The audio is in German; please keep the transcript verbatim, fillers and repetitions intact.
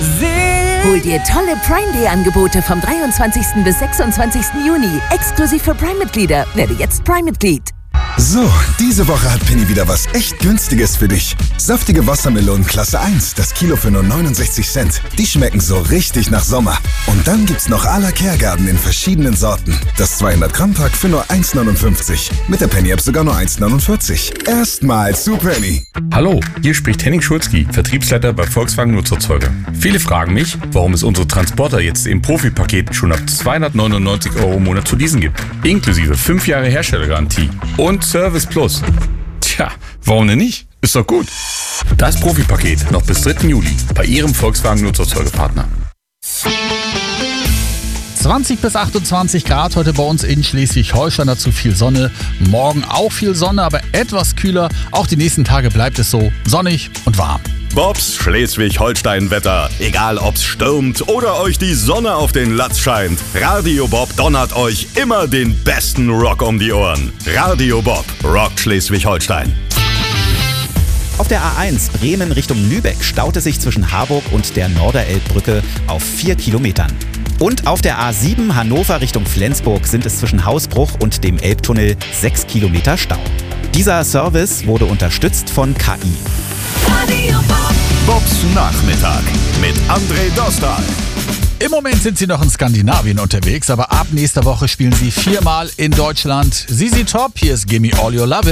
Hol dir tolle Prime Day Angebote vom dreiundzwanzigsten bis sechsundzwanzigsten Juni. Exklusiv für Prime-Mitglieder. Werde jetzt Prime-Mitglied. So, diese Woche hat Penny wieder was echt Günstiges für dich. Saftige Wassermelonen Klasse eins, das Kilo für nur neunundsechzig Cent. Die schmecken so richtig nach Sommer. Und dann gibt's noch à la Kergarten in verschiedenen Sorten. Das zweihundert Gramm Pack für nur eins neunundfünfzig. Mit der Penny App sogar nur eins neunundvierzig. Erstmal zu Penny. Hallo, hier spricht Henning Schulzki, Vertriebsleiter bei Volkswagen Nutzerzeuger. Viele fragen mich, warum es unsere Transporter jetzt im Profi-Paket schon ab zweihundertneunundneunzig Euro im Monat zu leasen gibt. Inklusive fünf Jahre Herstellergarantie und Service Plus. Tja, warum denn nicht? Ist doch gut. Das Profi-Paket noch bis dritten Juli bei Ihrem Volkswagen Nutzerzeugerpartner. zwanzig bis achtundzwanzig Grad heute bei uns in Schleswig-Holstein, dazu viel Sonne. Morgen auch viel Sonne, aber etwas kühler. Auch die nächsten Tage bleibt es so sonnig und warm. Bobs Schleswig-Holstein-Wetter. Egal ob's stürmt oder euch die Sonne auf den Latz scheint. Radio Bob donnert euch immer den besten Rock um die Ohren. Radio Bob rockt Schleswig-Holstein. Auf der A eins Bremen Richtung Lübeck staut es sich zwischen Harburg und der Norderelbbrücke auf vier Kilometern. Und auf der A sieben Hannover Richtung Flensburg sind es zwischen Hausbruch und dem Elbtunnel sechs Kilometer Stau. Dieser Service wurde unterstützt von K I. Radio Bob. Bobs Nachmittag mit André Dostal. Im Moment sind sie noch in Skandinavien unterwegs, aber ab nächster Woche spielen sie viermal in Deutschland. Z Z Top, hier ist Gimme All Your Love.